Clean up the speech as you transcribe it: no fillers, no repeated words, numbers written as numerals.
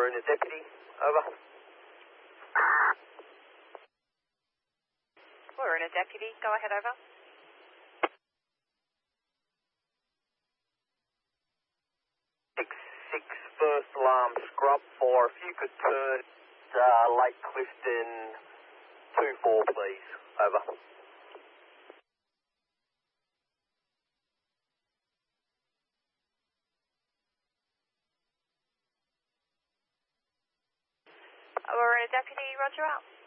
Marina Deputy, over. Marina Deputy, go ahead, over. 6 first alarm scrub for, if you could turn Lake Clifton 24, please, over. Marina Deputy, roger out.